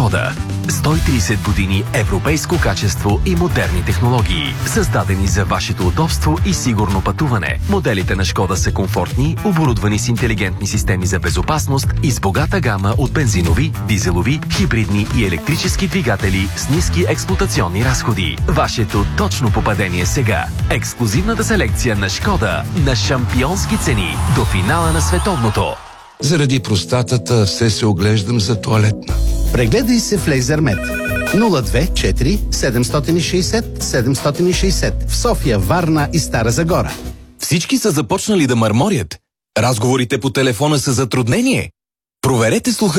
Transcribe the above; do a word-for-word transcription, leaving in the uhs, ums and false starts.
Шкода. сто и тридесет години европейско качество и модерни технологии, създадени за вашето удобство и сигурно пътуване. Моделите на Шкода са комфортни, оборудвани с интелигентни системи за безопасност и с богата гама от бензинови, дизелови, хибридни и електрически двигатели с ниски експлоатационни разходи. Вашето точно попадение сега. Ексклузивната селекция на Шкода на шампионски цени до финала на световното. Заради простатата все се оглеждам за тоалетна. Прегледай се в Лейзермед. нула две четири седем шест шест седем шест шест в София, Варна и Стара Загора. Всички са започнали да мърморят. Разговорите по телефона са затруднение. Проверете слуха